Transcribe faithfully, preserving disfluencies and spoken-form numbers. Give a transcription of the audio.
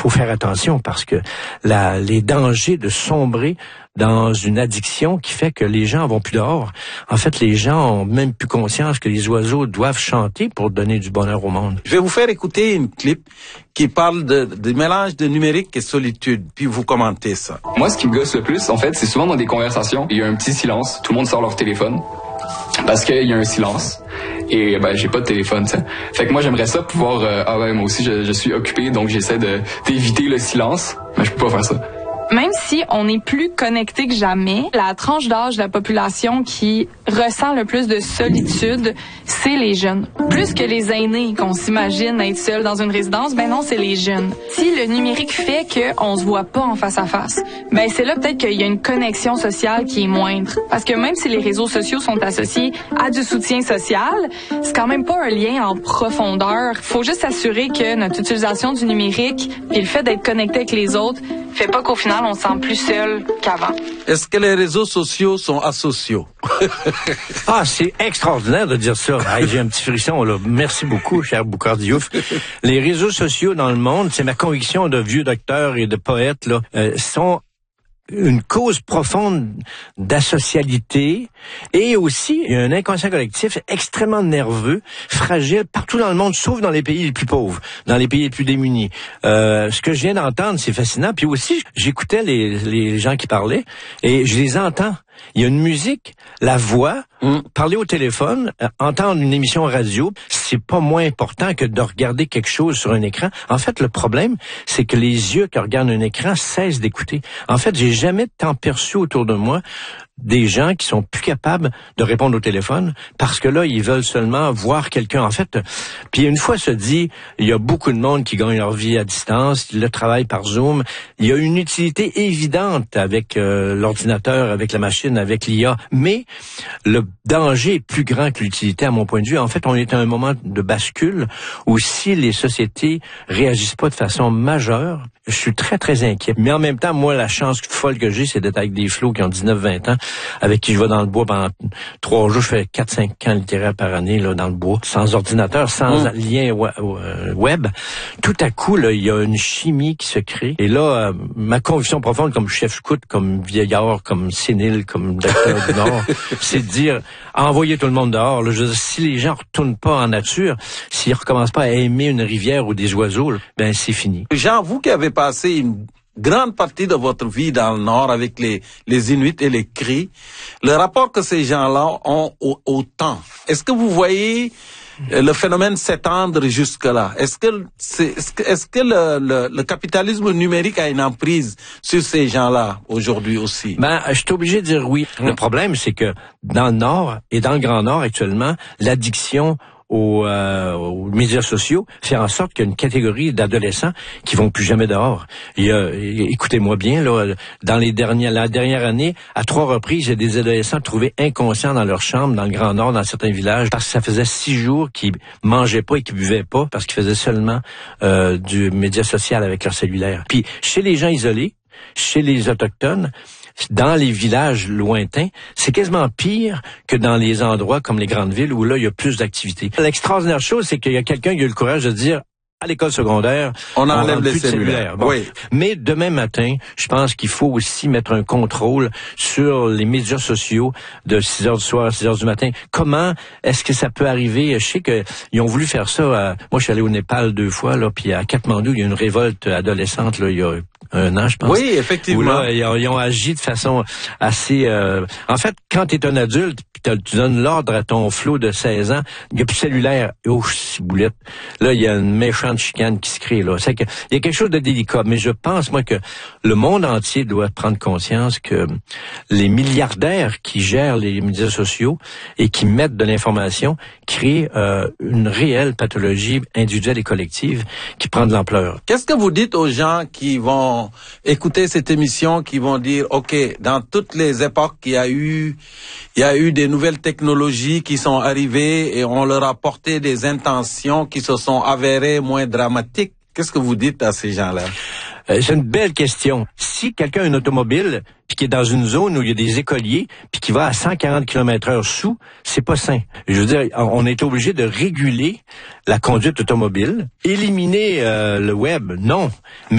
faut faire attention parce que la, les dangers de sombrer dans une addiction qui fait que les gens vont plus dehors. En fait, les gens ont même plus conscience que les oiseaux doivent chanter pour donner du bonheur au monde. Je vais vous faire écouter une clip qui parle de, de mélange de numérique et solitude, puis vous commentez ça. Moi, ce qui me gosse le plus, en fait, c'est souvent dans des conversations, il y a un petit silence, tout le monde sort leur téléphone, parce qu'il y a un silence. Et ben j'ai pas de téléphone, ça. Fait que moi j'aimerais ça pouvoir euh, ah ouais moi aussi je, je suis occupé donc j'essaie de d'éviter le silence, mais je peux pas faire ça. Même si on est plus connecté que jamais, la tranche d'âge de la population qui ressent le plus de solitude, c'est les jeunes. Plus que les aînés qu'on s'imagine être seuls dans une résidence, ben non, c'est les jeunes. Si le numérique fait qu'on se voit pas en face à face, ben c'est là peut-être qu'il y a une connexion sociale qui est moindre. Parce que même si les réseaux sociaux sont associés à du soutien social, c'est quand même pas un lien en profondeur. Faut juste s'assurer que notre utilisation du numérique et le fait d'être connecté avec les autres fait pas qu'au final on se sent plus seul qu'avant. Est-ce que les réseaux sociaux sont asociaux? Ah, c'est extraordinaire de dire ça. Hey, j'ai un petit frisson, là. Merci beaucoup, cher Boucard Diouf. Les réseaux sociaux dans le monde, c'est ma conviction de vieux docteur et de poète, là, euh, sont une cause profonde d'asocialité et aussi il y a un inconscient collectif extrêmement nerveux, fragile partout dans le monde, sauf dans les pays les plus pauvres, dans les pays les plus démunis. Euh, ce que je viens d'entendre, c'est fascinant. Puis aussi, j'écoutais les, les gens qui parlaient et je les entends. Il y a une musique, la voix, mmh. parler au téléphone, euh, entendre une émission radio, c'est pas moins important que de regarder quelque chose sur un écran. En fait, le problème, c'est que les yeux qui regardent un écran cessent d'écouter. En fait, j'ai jamais tant perçu autour de moi des gens qui sont plus capables de répondre au téléphone parce que là, ils veulent seulement voir quelqu'un. En fait, puis une fois se dit, il y a beaucoup de monde qui gagne leur vie à distance, le travail par Zoom. Il y a une utilité évidente avec euh, l'ordinateur, avec la machine, avec l'I A, mais le danger est plus grand que l'utilité à mon point de vue. En fait, on est à un moment de bascule où si les sociétés réagissent pas de façon majeure, je suis très, très inquiet. Mais en même temps, moi, la chance folle que j'ai, c'est d'être avec des flots qui ont dix-neuf vingt ans, avec qui je vais dans le bois pendant trois jours. Je fais quatre cinq camps littéraires par année là dans le bois, sans ordinateur, sans mmh. lien web. Tout à coup, là, il y a une chimie qui se crée. Et là, euh, ma conviction profonde comme chef scout, comme vieillard, comme sénile, comme docteur du Nord, c'est de dire, envoyer tout le monde dehors. Là, je veux dire, si les gens retournent pas en nature, s'ils recommencent pas à aimer une rivière ou des oiseaux, là, ben c'est fini. Jean, vous qui avez passé une grande partie de votre vie dans le Nord avec les, les Inuits et les Cris, le rapport que ces gens-là ont au, au temps, est-ce que vous voyez le phénomène s'étendre jusque-là? Est-ce que, c'est, est-ce que, est-ce que le, le, le capitalisme numérique a une emprise sur ces gens-là aujourd'hui aussi? Ben, je suis obligé de dire oui. Hum. Le problème, c'est que dans le Nord et dans le Grand Nord actuellement, l'addiction Aux, euh, aux médias sociaux, faire en sorte qu'il y a une catégorie d'adolescents qui vont plus jamais dehors. Il y a, écoutez-moi bien, là, dans les dernières, la dernière année, à trois reprises, il y a des adolescents trouvés inconscients dans leur chambre, dans le Grand Nord, dans certains villages, parce que ça faisait six jours qu'ils mangeaient pas et qu'ils buvaient pas, parce qu'ils faisaient seulement euh, du média social avec leur cellulaire. Puis, chez les gens isolés, chez les Autochtones, dans les villages lointains, c'est quasiment pire que dans les endroits comme les grandes villes où là, il y a plus d'activités. L'extraordinaire chose, c'est qu'il y a quelqu'un qui a eu le courage de dire à l'école secondaire, on enlève on les plus de cellulaires. cellulaires. Bon. Oui. Mais demain matin, je pense qu'il faut aussi mettre un contrôle sur les médias sociaux de six heures du soir à six heures du matin. Comment est-ce que ça peut arriver? Je sais qu'ils ont voulu faire ça. À... Moi, je suis allé au Népal deux fois, là, puis à Katmandou, il y a une révolte adolescente, là, il y a un an, je pense. Oui, effectivement. Où là, ils ont, ils ont agi de façon assez... Euh... En fait, quand tu es un adulte, puis tu donnes l'ordre à ton flot de seize ans, il n'y a plus de cellulaire. Oh, ciboulette. Là, il y a une méchante chicane qui se crée, là. C'est que, il y a quelque chose de délicat, mais je pense, moi, que le monde entier doit prendre conscience que les milliardaires qui gèrent les médias sociaux et qui mettent de l'information créent euh, une réelle pathologie individuelle et collective qui prend de l'ampleur. Qu'est-ce que vous dites aux gens qui vont écouter cette émission, qui vont dire, OK, dans toutes les époques, il y a eu, il y a eu des nouvelles technologies qui sont arrivées et on leur a porté des intentions qui se sont avérées moins dramatiques. Qu'est-ce que vous dites à ces gens-là? Euh, c'est une belle question. Si quelqu'un a une automobile, puis qui est dans une zone où il y a des écoliers, puis qui va à cent quarante kilomètres heure sous, c'est pas sain. Je veux dire, on est obligé de réguler la conduite automobile. Éliminer euh, le web, non. Mais